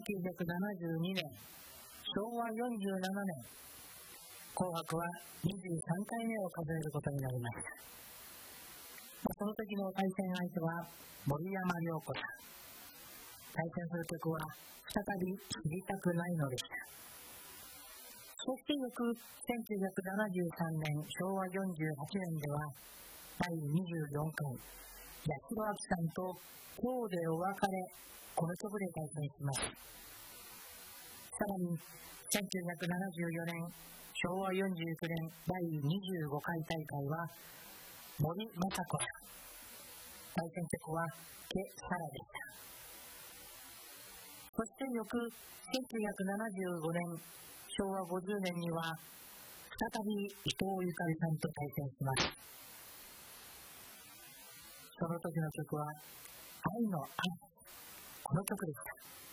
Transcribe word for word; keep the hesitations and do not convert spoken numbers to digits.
きゅうひゃくななじゅうにねん、しょうわよんじゅうななねん、紅白はにじゅうさんかいめを数えることになりました。その時の対戦相手は森山良子さん。対戦する曲は再び知りたくないのでした。そして翌せんきゅうひゃくななじゅうさんねん、しょうわよんじゅうはちねんではだいにじゅうよんかい、八代亜紀さんと今日でお別れ、この曲で対戦します。さらにせんきゅうひゃくななじゅうよねん、しょうわよんじゅうきゅうねんだいにじゅうごかい大会は森昌子さん。対戦曲はケ・サラでした。そして翌せんきゅうひゃくななじゅうごねん、しょうわごじゅうねんには再び伊藤ゆかりさんと対戦します。その時の曲は愛の嵐、この曲でした。